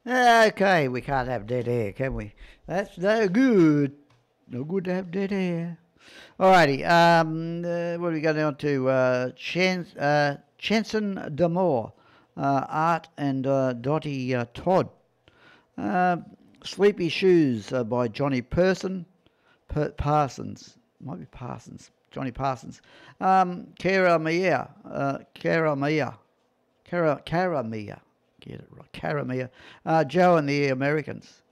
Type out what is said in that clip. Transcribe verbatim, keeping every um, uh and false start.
Okay, we can't have dead air, can we? That's no good. No good to have dead air. Alrighty, um, uh, what are we going on to? Uh, Chans, uh, Chanson Damore, uh, Art and uh, Dottie uh, Todd. Uh, Sleepy Shoes uh, by Johnny Person, per- Parsons. Might be Parsons. Johnny Parsons. Um, Cara Mia. Uh, Cara Mia. Cara, Cara Mia. Get it right. Cara Mia. Uh, Joe and the Americans.